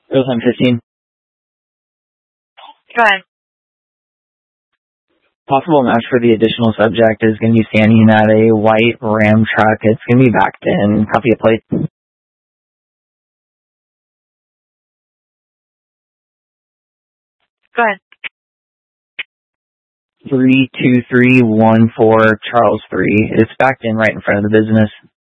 Goes on 15. Go ahead. Possible match for the additional subject is going to be standing at a white Ram truck. It's going to be backed in. Copy a plate. Go ahead. 32314 Charles 3. It's backed in right in front of the business.